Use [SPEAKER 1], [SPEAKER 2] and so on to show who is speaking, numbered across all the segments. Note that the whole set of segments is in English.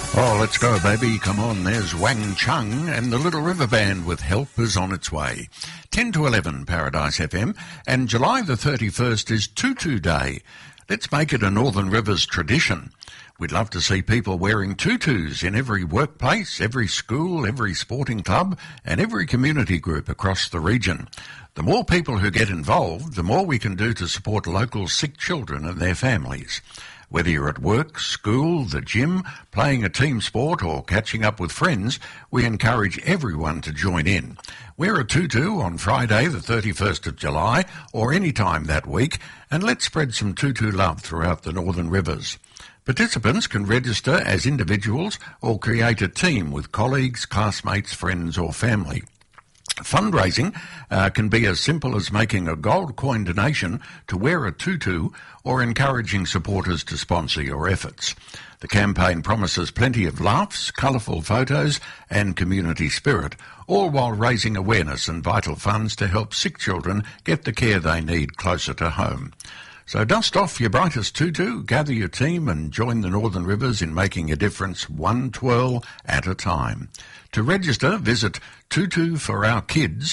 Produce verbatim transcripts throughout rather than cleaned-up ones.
[SPEAKER 1] Oh, let's go, baby. Come on, there's Wang Chung and the Little River Band with Help is on its way. ten to eleven, Paradise F M, and July the thirty-first is Tutu Day. Let's make it a Northern Rivers tradition. We'd love to see people wearing tutus in every workplace, every school, every sporting club, and every community group across the region. The more people who get involved, the more we can do to support local sick children and their families. Whether you're at work, school, the gym, playing a team sport or catching up with friends, we encourage everyone to join in. Wear a tutu on Friday the thirty-first of July or any time that week, and let's spread some tutu love throughout the Northern Rivers. Participants can register as individuals or create a team with colleagues, classmates, friends or family. Fundraising uh, can be as simple as making a gold coin donation to wear a tutu or encouraging supporters to sponsor your efforts. The campaign promises plenty of laughs, colourful photos and community spirit, all while raising awareness and vital funds to help sick children get the care they need closer to home. So dust off your brightest tutu, gather your team and join the Northern Rivers in making a difference one twirl at a time. To register, visit Tutu for Our Kids,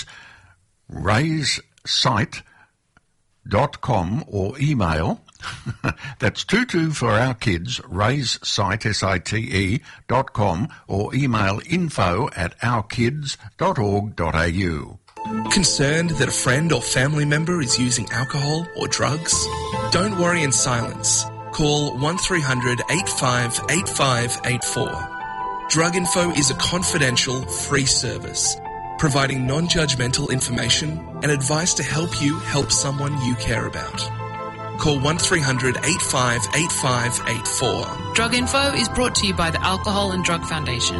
[SPEAKER 1] raise site dot com or email. That's Tutu for Our Kids, raise site, S I T E, dot com or email info at ourkids dot org dot a u.
[SPEAKER 2] Concerned that a friend or family member is using alcohol or drugs? Don't worry in silence. Call one three hundred eight five eight five eight four. Drug Info is a confidential, free service, providing non-judgmental information and advice to help you help someone you care about. Call one three hundred eight five eight five eight four.
[SPEAKER 3] Drug Info is brought to you by the Alcohol and Drug Foundation.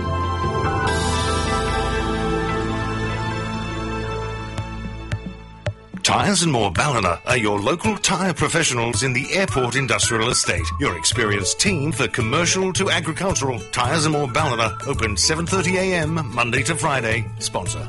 [SPEAKER 4] Tyres and More Ballina are your local tyre professionals in the Airport Industrial Estate. Your experienced team for commercial to agricultural. Tyres and More Ballina, open seven thirty a m Monday to Friday. Sponsor.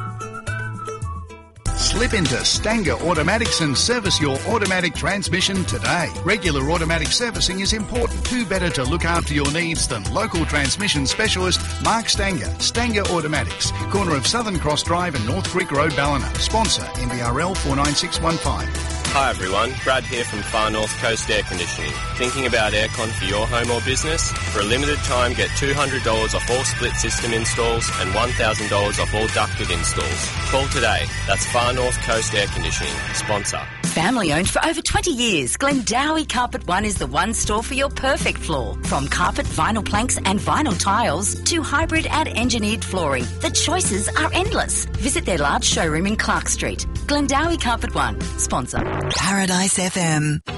[SPEAKER 5] Slip into Stanger Automatics and service your automatic transmission today. Regular automatic servicing is important. Who better to look after your needs than local transmission specialist Mark Stanger. Stanger Automatics, corner of Southern Cross Drive and North Creek Road, Ballina. Sponsor N B R L four nine six one five.
[SPEAKER 6] Hi everyone, Brad here from Far North Coast Air Conditioning. Thinking about aircon for your home or business? For a limited time, get two hundred dollars off all split system installs and one thousand dollars off all ducted installs. Call today. That's Far North Coast Air Conditioning. Sponsor.
[SPEAKER 7] Family owned for over twenty years, Glendowie Carpet One is the one store for your perfect floor. From carpet, vinyl planks and vinyl tiles to hybrid and engineered flooring, the choices are endless. Visit their large showroom in Clark Street. Glendowie Carpet One. Sponsor.
[SPEAKER 8] Paradise F M.